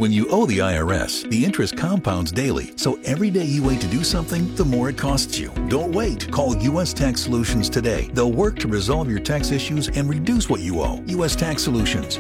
When you owe the IRS, the interest compounds daily, so every day you wait to do something, the more it costs you. Don't wait. Call U.S. Tax Solutions today. They'll work to resolve your tax issues and reduce what you owe. U.S. Tax Solutions,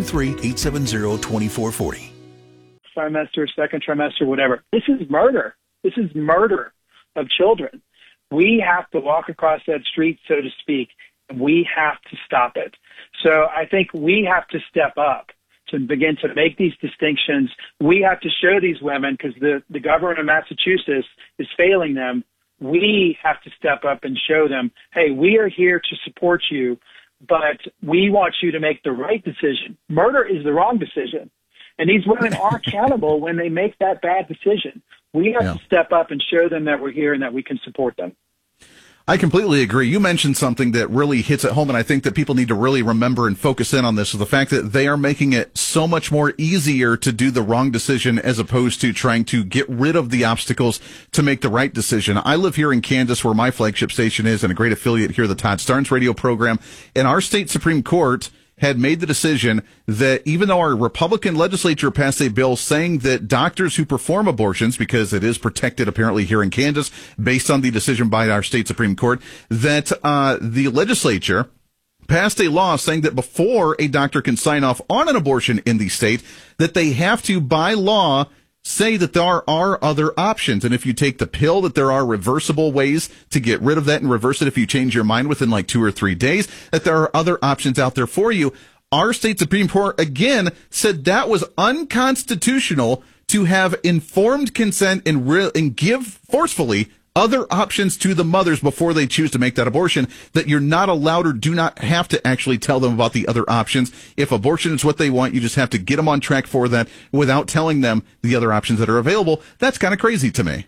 423-870-2440. Trimester, second trimester, whatever. This is murder. This is murder of children. We have to walk across that street, so to speak, and we have to stop it. So I think we have to step up to begin to make these distinctions. We have to show these women, because the governor of Massachusetts is failing them. We have to step up and show them, hey, we are here to support you, but we want you to make the right decision. Murder is the wrong decision. And these women are accountable when they make that bad decision. We have to step up and show them that we're here and that we can support them. I completely agree. You mentioned something that really hits at home, and I think that people need to really remember and focus in on this, is the fact that they are making it so much more easier to do the wrong decision as opposed to trying to get rid of the obstacles to make the right decision. I live here in Kansas, where my flagship station is, and a great affiliate here, the Todd Starnes radio program, and our state Supreme Court had made the decision that even though our Republican legislature passed a bill saying that doctors who perform abortions, because it is protected apparently here in Kansas based on the decision by our state Supreme Court, that the legislature passed a law saying that before a doctor can sign off on an abortion in the state, that they have to, by law, say that there are other options. And if you take the pill, that there are reversible ways to get rid of that and reverse it if you change your mind within like 2 or 3 days, that there are other options out there for you. Our state Supreme Court, again, said that was unconstitutional to have informed consent and give forcefully other options to the mothers before they choose to make that abortion, that you're not allowed or do not have to actually tell them about the other options. If abortion is what they want, you just have to get them on track for that without telling them the other options that are available. That's kind of crazy to me.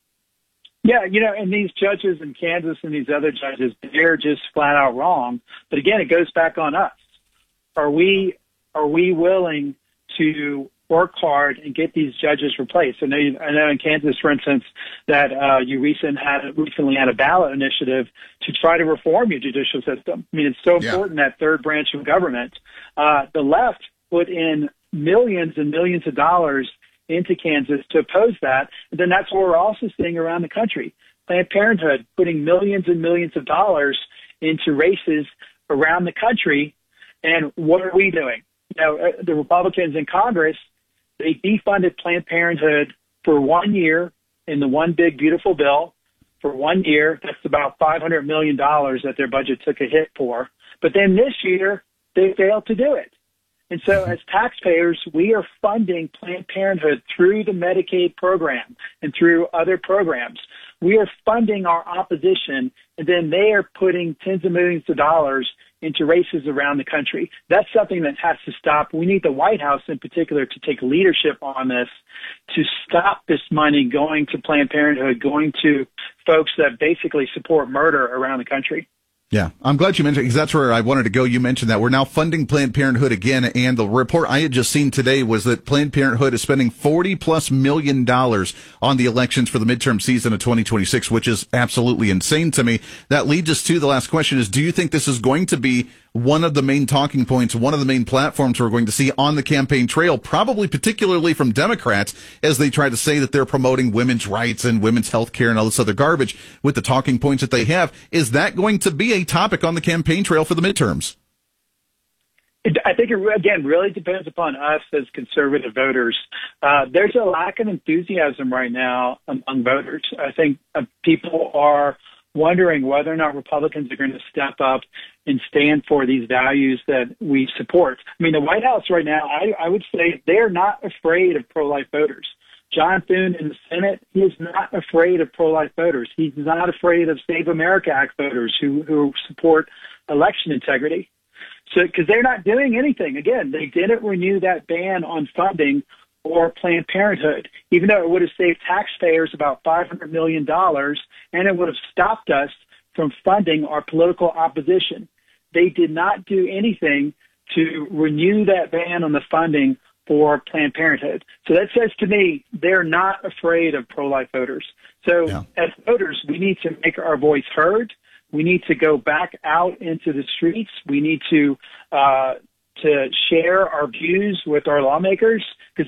Yeah, and these judges in Kansas and these other judges, they're just flat out wrong. But again, it goes back on us. Are we willing to work hard and get these judges replaced? I know in Kansas, for instance, that you recently had a ballot initiative to try to reform your judicial system. I mean, it's so important, that third branch of government. The left put in millions and millions of dollars into Kansas to oppose that. And then that's what we're also seeing around the country. Planned Parenthood putting millions and millions of dollars into races around the country. And what are we doing? The Republicans in Congress, they defunded Planned Parenthood for 1 year in the one big beautiful bill. For 1 year, that's about $500 million that their budget took a hit for. But then this year, they failed to do it. And so as taxpayers, we are funding Planned Parenthood through the Medicaid program and through other programs. We are funding our opposition, and then they are putting tens of millions of dollars into races around the country. That's something that has to stop. We need the White House in particular to take leadership on this, to stop this money going to Planned Parenthood, going to folks that basically support murder around the country. Yeah, I'm glad you mentioned it, because that's where I wanted to go. You mentioned that we're now funding Planned Parenthood again, and the report I had just seen today was that Planned Parenthood is spending $40+ million on the elections for the midterm season of 2026, which is absolutely insane to me. That leads us to the last question: is do you think this is going to be one of the main talking points, one of the main platforms we're going to see on the campaign trail, probably particularly from Democrats, as they try to say that they're promoting women's rights and women's health care and all this other garbage with the talking points that they have? Is that going to be a topic on the campaign trail for the midterms? I think it, again, really depends upon us as conservative voters. There's a lack of enthusiasm right now among voters. I think people are wondering whether or not Republicans are going to step up and stand for these values that we support. I mean, the White House right now, I would say they're not afraid of pro-life voters. John Thune in the Senate, he is not afraid of pro-life voters. He's not afraid of Save America Act voters who support election integrity. So, because they're not doing anything. Again, they didn't renew that ban on funding or Planned Parenthood, even though it would have saved taxpayers about $500 million, and it would have stopped us from funding our political opposition. They did not do anything to renew that ban on the funding for Planned Parenthood. So that says to me, they're not afraid of pro-life voters. So as voters, we need to make our voice heard. We need to go back out into the streets. We need to share our views with our lawmakers, because